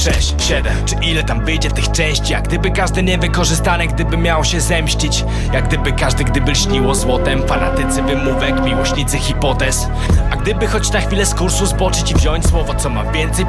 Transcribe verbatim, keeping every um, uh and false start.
sześć, siedem, czy ile tam wyjdzie tych części? Jak gdyby każdy niewykorzystany, gdyby miał się zemścić. Jak gdyby każdy, gdyby lśniło złotem. Fanatycy wymówek, miłośnicy hipotez. A gdyby choć na chwilę z kursu zboczyć i wziąć słowo, co ma więcej